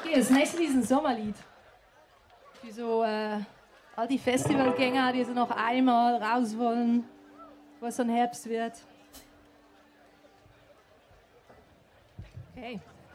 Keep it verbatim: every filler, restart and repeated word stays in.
Okay, das nächste Lied ist ein Sommerlied. Für so äh, all die Festivalgänger, die so noch einmal raus wollen, wo es dann Herbst wird. Okay.